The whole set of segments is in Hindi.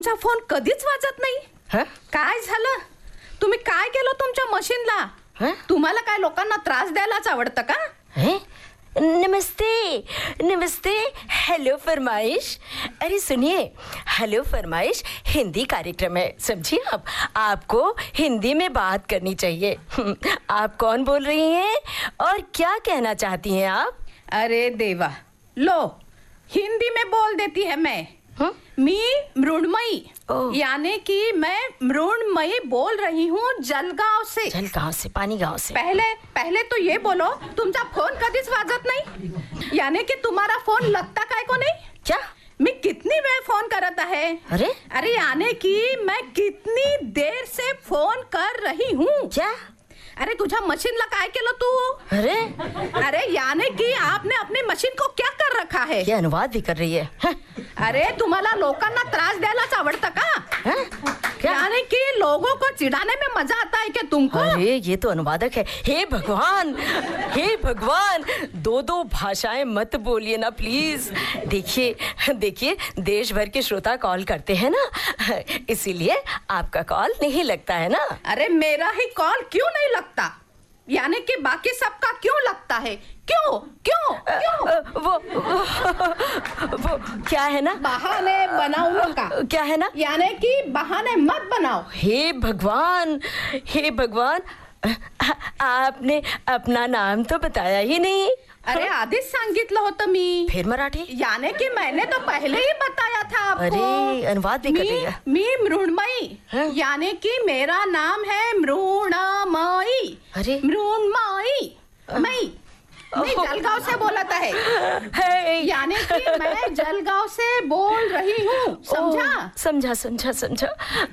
तुमचा फोन कधीच वाजत नाही. काय झालं? तुम्ही काय केलं तुमच्या मशीनला? तुम्हाला काय लोकांना त्रास द्यायलाच आवडतं का? नमस्ते नमस्ते, हेलो फरमाइश. अरे सुनिए, हेलो फरमाइश हिंदी कार्यक्रम है, समझिए. आपको हिंदी में बात करनी चाहिए. आप कौन बोल रही हैं और क्या कहना चाहती हैं आप? अरे देवा, लो हिंदी में बोल देती है मैं. मी मृण्मयी, यानी कि मैं मृण्मयी बोल रही हूँ जलगांव से. जलगांव से, पानी गांव से. पहले तो ये बोलो, तुमचा फोन कधीच वाजत नाही? यानी कि तुम्हारा फोन लगता काय को नहीं? क्या? मैं कितनी वेळ फोन करत आहे. अरे यानी कि मैं कितनी देर से फोन कर रही हूँ. क्या? अरे तुझ्या मशीनला काय केलं तू? अरे यानी कि आपने अपनी मशीन को क्या कर रखा है? ये अनुवाद भी कर रही है. अरे तुम्हाला लोकांना त्रास द्यायलाच आवडतं का? यानी कि लोगों को चिढ़ाने में मजा आता है क्या तुमको? अरे ये तो अनुवादक है. हे भगवान, हे भगवान, दो भाषाएं मत बोलिए ना प्लीज. देखिए देश भर के श्रोता कॉल करते हैं ना, इसीलिए आपका कॉल नहीं लगता है ना. अरे मेरा ही कॉल क्यों नहीं लगता? यानी कि बाकी सबका क्यों लगता है? क्यों क्यों क्यों? वो क्या है ना, बहाने बनाओ नका. क्या है ना, यानी कि बहाने मत बनाओ. हे भगवान, हे भगवान, आपने अपना नाम तो बताया ही नहीं. अरे आधीच सांगितलं होतं मी. फिर मराठी? यानी कि मैंने तो पहले ही बताया था आपको. अरे अनुवाद भी कर रही है. मी मृण्मयी, यानी कि मेरा नाम है मृण्मयी. अरे मृण्मयी, मैं जलगांव से बोलता है. यानी कि मैं जलगांव से बोल रही हूँ. समझा.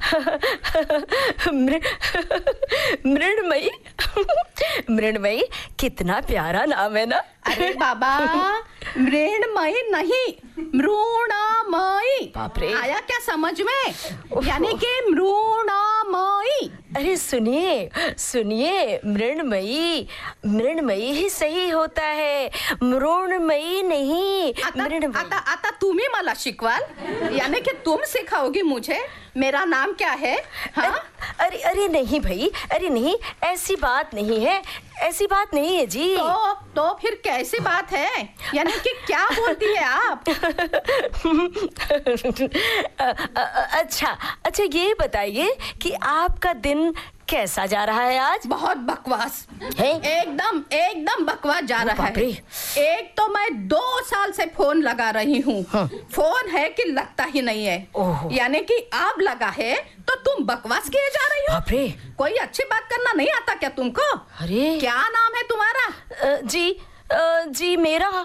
मृण्मयी कितना प्यारा नाम है ना. अरे बाबा, मृण्मयी नहीं, मृण्मयी. बाप रे, आया क्या समझ में? यानी कि मृण्मयी. अरे सुनिए, मृण्मयी ही सही होता है, मृण्मयी नहीं. आता तुम्ही मला शिकवाल? यानी कि तुम सिखाओगी मुझे मेरा नाम क्या है? अरे नहीं भाई, अरे नहीं, ऐसी बात नहीं है जी. तो फिर कैसी बात है? यानी कि क्या बोलती है आप? अच्छा ये बताइए कि आपका दिन कैसा जा रहा है आज? बहुत बकवास है. एकदम बकवास जा रहा है. एक तो मैं 2 साल से फोन लगा रही हूँ. फोन है कि लगता ही नहीं है. यानी कि आप लगा है तो तुम बकवास किए जा रही हो. बाप रे, कोई अच्छी बात करना नहीं आता क्या तुमको? अरे क्या नाम है तुम्हारा? जी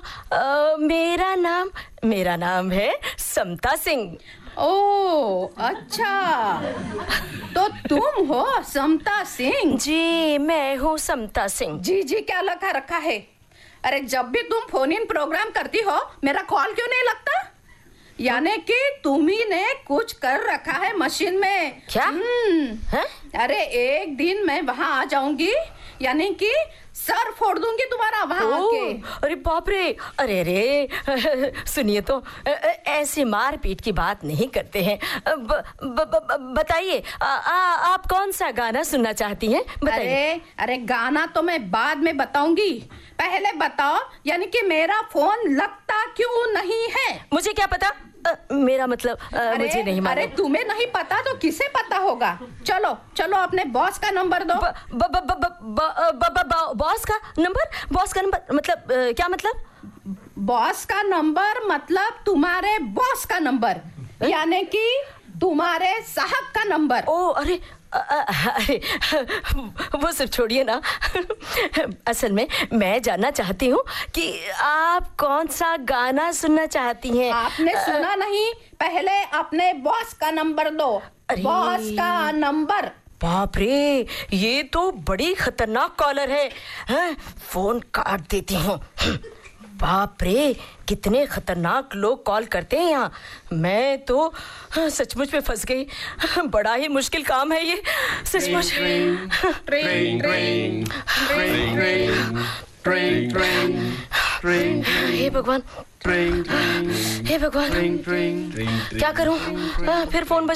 मेरा नाम है समता सिंह. ओ अच्छा, तो तुम हो समता सिंह? जी मैं हूँ समता सिंह. जी क्या लगा रखा है? अरे जब भी तुम फोन इन प्रोग्राम करती हो, मेरा कॉल क्यों नहीं लगता? यानी कि तुम्ही ने कुछ कर रखा है मशीन में. क्या? अरे एक दिन मैं वहाँ आ जाऊंगी, यानी कि सर फोड़ दूंगी तुम्हारा वहाँ आके. अरे बाप रे, अरे सुनिए तो, ऐसी मारपीट की बात नहीं करते हैं. बताइए आप कौन सा गाना सुनना चाहती हैं? बताइए. अरे गाना तो मैं बाद में बताऊंगी. पहले बताओ, यानी कि मेरा फोन लगता क्यों नहीं है? मुझे क्या पता, मेरा मतलब मुझे नहीं मालूम. अरे तुम्हें नहीं पता तो किसे पता होगा? चलो अपने बॉस का नंबर दो. बॉस का नंबर मतलब क्या मतलब? बॉस का नंबर मतलब तुम्हारे बॉस का नंबर, यानी कि तुम्हारे साहब का नंबर. अरे वो सब छोड़िए ना. असल में मैं जानना चाहती हूँ कि आप कौन सा गाना सुनना चाहती हैं. आपने सुना नहीं? पहले अपने बॉस का नंबर दो. बॉस का नंबर. बाप रे, ये तो बड़ी खतरनाक कॉलर है. फोन काट देती हूँ. बाप रे, कितने खतरनाक लोग कॉल करते हैं यहाँ. मैं तो सचमुच में फंस गई. बड़ा ही मुश्किल काम है ये, सचमुच. हे भगवान, क्या करूं? फिर फोन बज